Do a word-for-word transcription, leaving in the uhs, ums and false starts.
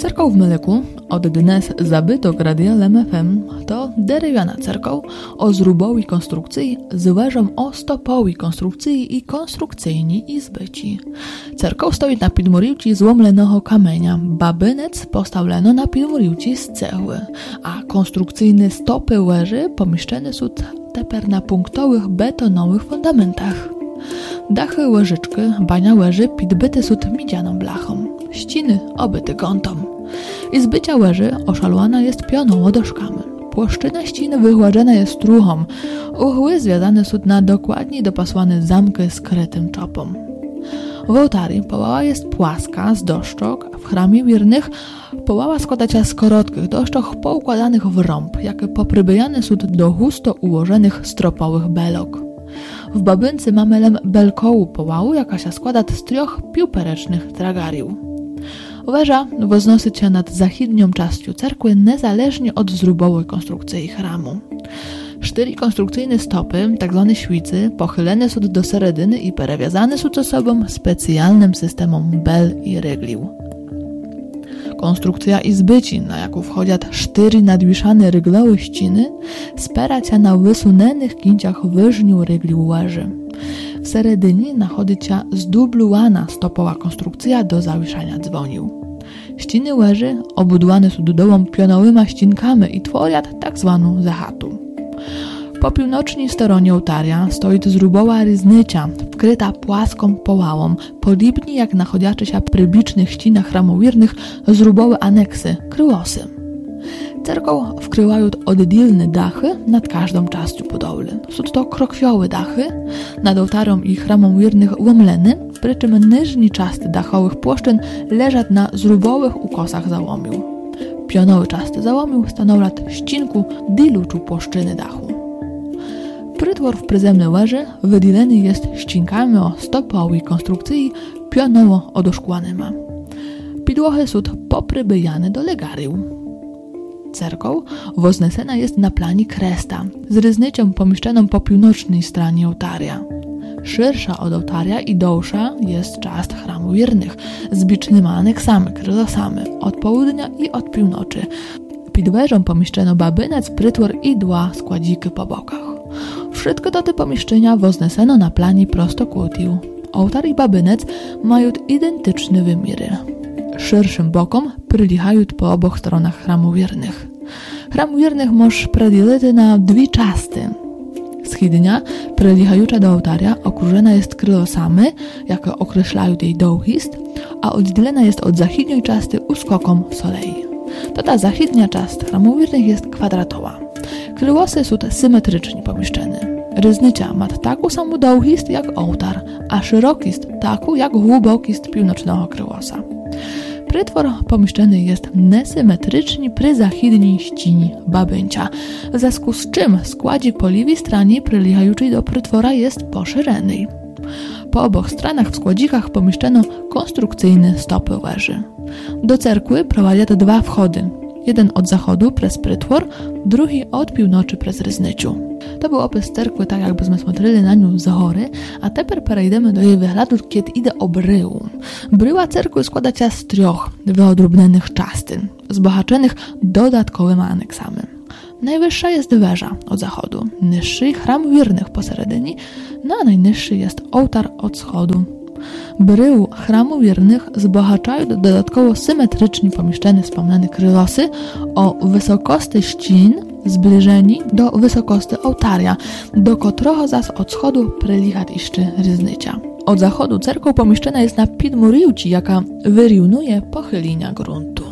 Cerkoł w Meleku od dnes zabytok radialem F M to derewiana cerkoł o zrubowej konstrukcji z wężą o stopowej konstrukcji i konstrukcyjni izbyci. Cerkoł stoi na podmurywci złomlenego kamienia, babynec postawleno na podmurywci z cegły, a konstrukcyjne stopy węży pomieszczone są teper na punktowych betonowych fundamentach. Dachy łyżyczki, bania łyży podbyte są miedzianą blachą, ściny obyte gątą. Izbycia łyży oszalowana jest pionowo doszkami. Płoszczyna ściny wychładzona jest truchą. Uchły związane są na dokładnie dopasowane zamki z krytym czopą. W ołtarii połała jest płaska z doszczok, a w chramie wiernych połała składa się z korotkich doszczok poukładanych w rąb, jakie poprybyjane są do husto ułożonych stropowych belok. W babynce mamy lem belkołu połału, jaka się składa z trzech piłperecznych tragariów. Węża wznosi się nad zachodnią częścią cerkwy niezależnie od zrubowej konstrukcji chramu. Cztery konstrukcyjne stopy, tak zwane świcy, pochylone są do seredy i przewiązane są ze sobą specjalnym systemem bel i rygliw. Konstrukcja izbyci, na jaką wchodzą cztery nadwieszane ryglowe ściny, spiera się na wysunęnych kinciach wyżniu rygliw łyży. W seredynie nachodzi się zdublowana stopowa konstrukcja do zawieszania dzwonił. Ściny łyży obudowane są dodową pionowymi ścinkami i tworzą tak zwaną zachatu. Po północnej stronie ołtarza stoi zrubowa ryznycia, wkryta płaską połałą, podobnie jak nachodziacze się przy bicznych ścianach chramowiernych zrubowe aneksy, kryłosy. Cerkoł wkrywają oddzielne dachy nad każdą częścią budowli. Są to krokwiowe dachy, nad ołtarzem i chramom wiernych łomleny, przy czym niżni części dachowych płoszczyn leżą na zrubowych ukosach załomiu. Pionowy części załomiu stanowią ściinku diluczu płoszczyny dachu. Prytwór w pryzemnej łyży wydzielony jest ścinkami o stopowej konstrukcji pionowo odoszkłanymi. Podłogi są poprybyjane do legariów. Cerkoł wznesena jest na planie kresta, z ryznycią pomieszczoną po północnej stronie ołtarza. Szersza od ołtarza i dłuższa jest część chramu wiernych, z bicznymi aneksami, kryzosami, od południa i od północy. Pod wężą pomieszczono babynec, prytwór i dwa składziki po bokach. Wszystkie te te pomieszczenia wzneseno na planie prostokątów. Ołtar i babynec mają identyczne wymiary. Szerszym bokom przylegają po obu stronach chramu wiernych. Chram wiernych może podzielić na dwie części. Wschodnia, przylegająca do ołtarza, okrużona jest krylosami, jakie określają jej długość, a oddzielona jest od zachodniej części uskokom solei. To ta zachodnia część chramu wiernych jest kwadratowa. Krylosy są symetrycznie pomieszczone. Ryznycia ma taką samą długość jak ołtar, a szerokość taką jak głębokość północnego kryłosa. Prytwór pomieszczony jest niesymetrycznie przy zachodniej ścianie babyncia, w związku z czym składzik po lewej stronie przylegającej do prytwora jest poszerzony. Po obu stronach w składzikach pomieszczono konstrukcyjne stopy łyży. Do cerkwy prowadzi to dwa wchody. Jeden od zachodu przez prytwór, drugi od północy przez ryznyciu. To był opis cerkwy, tak jakbyśmy смотрели na nią z góry, a teraz przejdziemy do jej wyglądu, kiedy idę o bryłu. Bryła cerkwy składa się z trzech wyodrobnionych części, zbohaczonych dodatkowymi aneksami. Najwyższa jest węża od zachodu, niższy chram wiernych poseredyni, no a najniższy jest ołtar od wschodu. Brył chramu wiernych zbohaczają dodatkowo symetrycznie pomieszczone wspomniane krylosy o wysokości ścian zbliżeni do wysokości ołtarza, do którego zaś od wschodu przylega jeszcze ryznycia. Od zachodu cerkoł pomieszczona jest na podmurywci, jaka wyrównuje pochylenia gruntu.